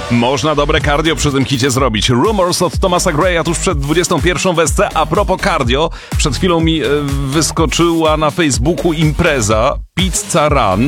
Można dobre cardio przy tym hicie zrobić. Rumors od Thomasa Graya tuż przed 21 w SC. A propos cardio, przed chwilą mi wyskoczyła na Facebooku impreza Pizza Run.